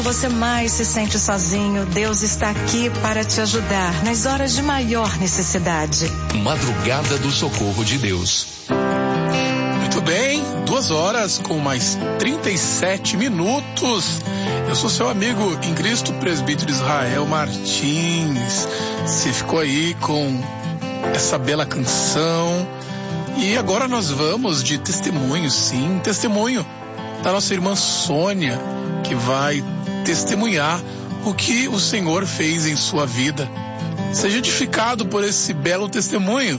Você mais se sente sozinho, Deus está aqui para te ajudar nas horas de maior necessidade. Madrugada do Socorro de Deus. Muito bem, 2 horas com mais 37 minutos. Eu sou seu amigo em Cristo, presbítero Israel Martins. Você ficou aí com essa bela canção. E agora nós vamos de testemunho, sim, testemunho da nossa irmã Sônia, que vai testemunhar o que o Senhor fez em sua vida. Seja edificado por esse belo testemunho.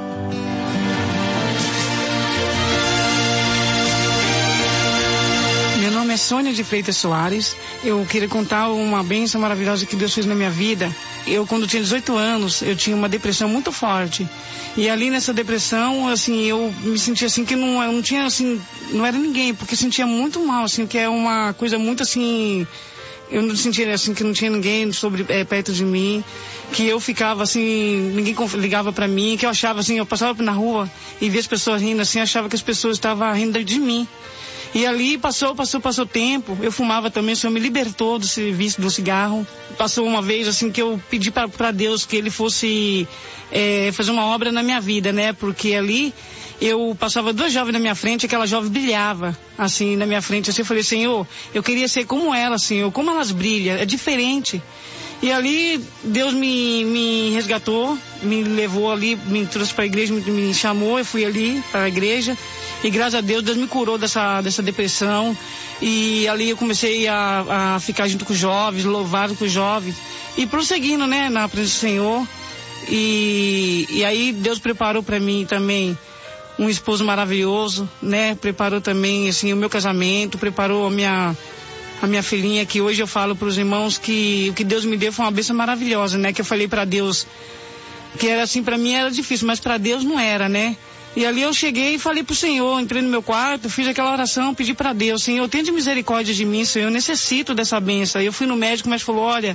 Meu nome é Sônia de Freitas Soares. Eu queria contar uma bênção maravilhosa que Deus fez na minha vida. Eu, quando tinha 18 anos, eu tinha uma depressão muito forte. E ali nessa depressão, assim, eu me sentia assim que eu não tinha, assim, não era ninguém, porque sentia muito mal, assim, que é uma coisa muito assim. Eu não sentia assim que não tinha ninguém perto de mim, que eu ficava assim, ninguém ligava pra mim, que eu achava assim, eu passava na rua e via as pessoas rindo assim, achava que as pessoas estavam rindo de mim. E ali passou tempo, eu fumava também, o Senhor me libertou do vício do cigarro. Passou uma vez assim que eu pedi para Deus que Ele fosse fazer uma obra na minha vida, né? Porque ali eu passava 2 jovens na minha frente, aquela jovem brilhava, assim, na minha frente, assim, eu falei, Senhor, eu queria ser como ela, Senhor, como elas brilham, é diferente. E ali, Deus me resgatou, me levou ali, me trouxe para a igreja, me chamou, eu fui ali para a igreja, e graças a Deus, Deus me curou dessa depressão, e ali eu comecei a ficar junto com os jovens, louvado com os jovens, e prosseguindo, né, na presença do Senhor, e aí Deus preparou para mim também um esposo maravilhoso, né? Preparou também, assim, o meu casamento, preparou a minha filhinha, que hoje eu falo para os irmãos que o que Deus me deu foi uma bênção maravilhosa, né? Que eu falei para Deus que era assim, para mim era difícil, mas para Deus não era, né? E ali eu cheguei e falei pro Senhor, entrei no meu quarto, fiz aquela oração, pedi para Deus, Senhor, tenha misericórdia de mim, Senhor, eu necessito dessa bênção. Aí eu fui no médico, mas falou, olha,